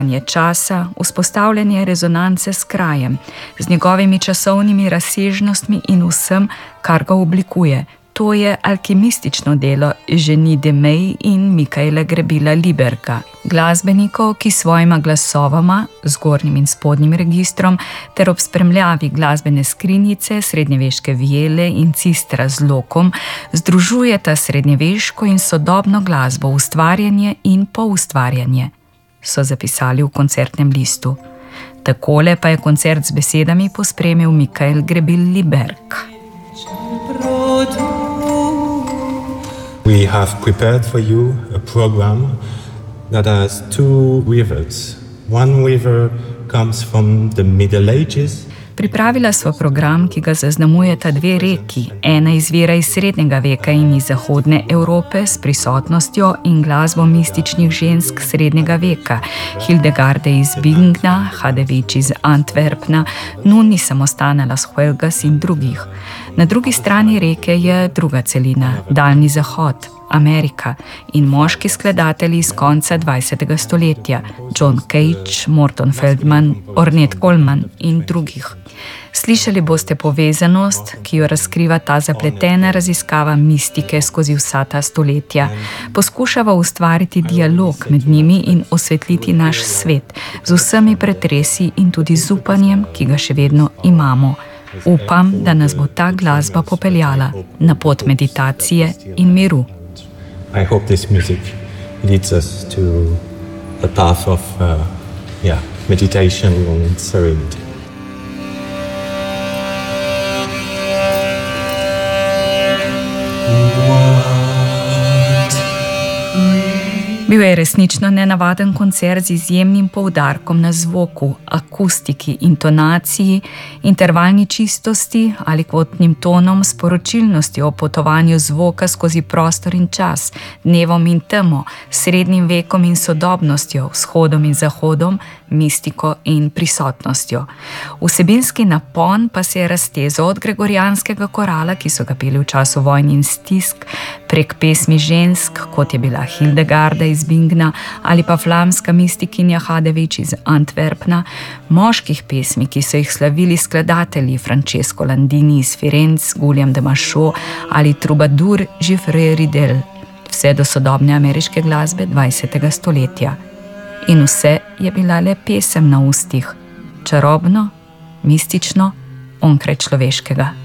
časa, vzpostavljanje rezonance s krajem, z njegovimi časovnimi razsežnostmi in vsem, kar ga oblikuje. To je alkimistično delo Eugenie de May in Mikaela Grebila Liberka, glasbenikov, ki svojima glasovama, zgornjim in spodnjim registrom, ter ob spremljavi glasbene skrinjice, srednjeveške viele in cistra z lokom, združujeta srednjeveško in sodobno glasbo, ustvarjanje in poustvarjanje, so zapisali v koncertnem listu. Takole pa je koncert z besedami pospremil Mikael Grebil Liberk. We have prepared for you a program that has two rivers. One river comes from the Middle Ages. Pripravila sva program, ki ga zaznamujeta dve reki. Ena izvira iz srednjega veka in iz zahodne Evrope s prisotnostjo in glasbo mističnih žensk srednjega veka. Hildegarde iz Bingna, Hadevič iz Antwerpna, Nuni Samostana Las Huelgas in drugih. Na drugi strani reke je druga celina, daljni zahod, Amerika in moški skladatelji iz konca 20. stoletja, John Cage, Morton Feldman, Ornette Coleman in drugih. Slišali boste povezanost, ki jo razkriva ta zapletena raziskava mistike skozi vsa ta stoletja. Poskušava ustvariti dialog med njimi in osvetliti naš svet z vsemi pretresi in tudi z upanjem, ki ga še vedno imamo. Upam, da nas bo ta glasba popeljala na pot meditacije in miru. I hope this music leads us to a path of meditation and serenity. Bil je resnično nenavaden koncert z izjemnim poudarkom na zvoku, akustiki, intonaciji, intervalni čistosti ali kvotnim tonom, sporočilnosti o potovanju zvoka skozi prostor in čas, dnevom in temo, srednjim vekom in sodobnostjo, vzhodom in zahodom, mistiko in prisotnostjo. Vsebinski napon pa se je raztezal od gregorijanskega korala, ki so ga peli v času vojn in stisk, prek pesmi žensk, kot je bila Hildegarda iz Bingna ali pa flamska mistikinja Hadevič iz Antwerpna, moških pesmi, ki so jih slavili skladatelji Francesco Landini iz Firenc, Guillaume de Machaut ali trubadur Giuffre Ridel, vse do sodobne ameriške glasbe 20. stoletja. In vse je bila le pesem na ustih, čarobno, mistično, onkraj človeškega.